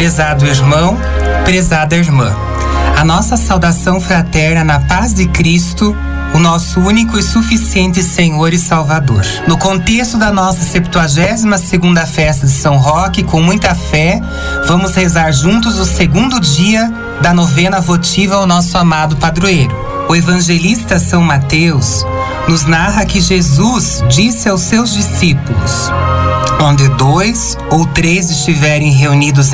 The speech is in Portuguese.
Prezado irmão, prezada irmã, a nossa saudação fraterna na paz de Cristo, o nosso único e suficiente Senhor e Salvador. No contexto da nossa 72ª festa de São Roque, com muita fé, vamos rezar juntos o segundo dia da novena votiva ao nosso amado padroeiro. O evangelista São Mateus nos narra que Jesus disse aos seus discípulos: onde 2 ou 3 estiverem reunidos